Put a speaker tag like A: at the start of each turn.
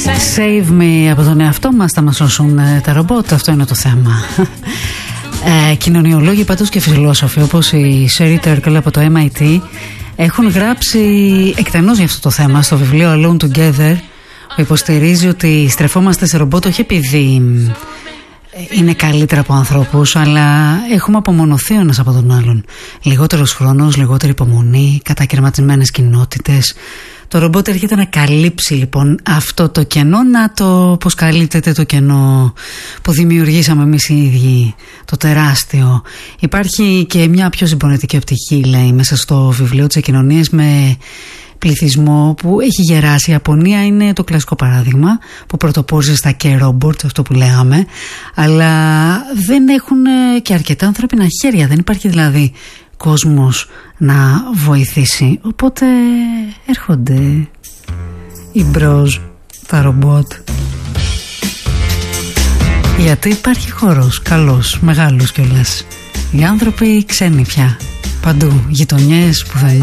A: Save me από τον εαυτό μας, θα μας σώσουν τα ρομπότ, αυτό είναι το θέμα. Κοινωνιολόγοι πάντως και φιλόσοφοι όπως η Sherry Turkle από το MIT έχουν γράψει εκτενώς για αυτό το θέμα στο βιβλίο Alone Together, που υποστηρίζει ότι στρεφόμαστε σε ρομπότ όχι επειδή είναι καλύτερα από ανθρώπους, αλλά έχουμε απομονωθεί ο ένας από τον άλλον. Λιγότερος χρόνος, λιγότερη υπομονή, κατακαιρματισμένες κοινότητες. Το ρομπότ έρχεται να καλύψει λοιπόν αυτό το κενό. Να το πως καλύπτεται το κενό που δημιουργήσαμε εμείς οι ίδιοι, το τεράστιο. Υπάρχει και μια πιο συμπονετική οπτική, λέει, μέσα στο βιβλίο της Εκοινωνίας, με πληθυσμό που έχει γεράσει. Η Ιαπωνία είναι το κλασικό παράδειγμα που πρωτοπόρησε στα K-Robots, αυτό που λέγαμε, αλλά δεν έχουν και αρκετά ανθρώπινα χέρια. Δεν υπάρχει δηλαδή κόσμος να βοηθήσει, οπότε έρχονται οι μπρος, τα ρομπότ, γιατί υπάρχει χώρος καλός, μεγάλος κιόλας. Οι άνθρωποι ξένοι πια παντού, γειτονιές, πουθενά.